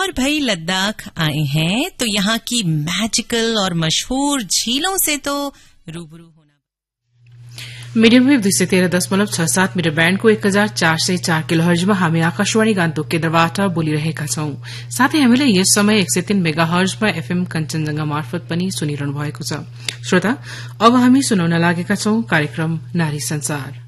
और भाई लद्दाख आए हैं तो यहाँ की मैजिकल और मशहूर झीलों से तो रूबरू होना। मीडियम वेव 213.67 मिटर ब्याण्डको 1404 किलोहर्जमा हामी आकाशवाणी गान्तोक केन्द्रबाट बोलिरहेका छौं। साथै हामीले यस समय 103 मेगाहर्जमा एफएम कञ्चनजंघा मार्फत पनि सुनिरहनु भएको छ। श्रोता, अब हामी सुनाउन लागेका छौं कार्यक्रम नारी संसार।